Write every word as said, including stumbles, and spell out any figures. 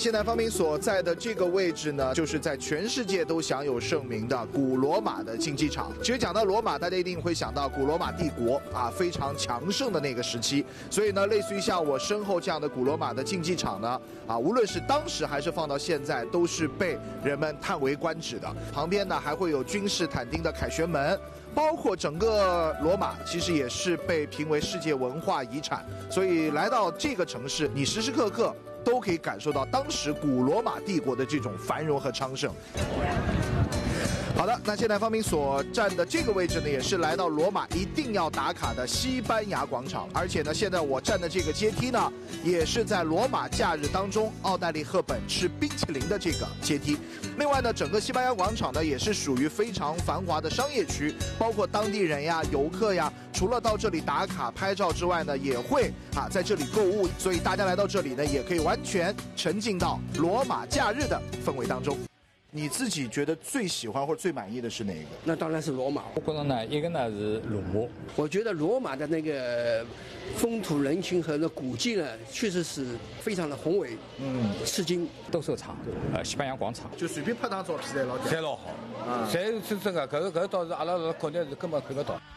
现在方明所在的这个位置呢，就是在全世界都享有盛名的古罗马的竞技场。其实讲到罗马，大家一定会想到古罗马帝国啊，非常强盛的那个时期。所以呢，类似于像我身后这样的古罗马的竞技场呢，啊，无论是当时还是放到现在，都是被人们叹为观止的。旁边呢，还会有君士坦丁的凯旋门。 包括整个罗马，其实也是被评为世界文化遗产。所以来到这个城市，你时时刻刻都可以感受到当时古罗马帝国的这种繁荣和昌盛。 好的，那现在方明所站的这个位置呢，也是来到罗马一定要打卡的西班牙广场。而且呢，现在我站的这个阶梯呢，也是在罗马假日当中，奥黛丽·赫本吃冰淇淋的这个阶梯。另外呢，整个西班牙广场呢，也是属于非常繁华的商业区，包括当地人呀、游客呀，除了到这里打卡拍照之外呢，也会啊在这里购物。所以大家来到这里呢，也可以完全沉浸到罗马假日的氛围当中。 你自己觉得最喜欢或者最满意的是哪一个？ 那当然是罗马。 我觉得呢，一个呢是罗马。 我觉得罗马的那个风土人情和那古迹呢，确实是非常的宏伟，嗯，吃惊。 斗兽场，呃，西班牙广场， 就随便拍张照片侪老侪老好，啊，侪是这个，搿个搿个倒是阿拉老肯定是根本看得到。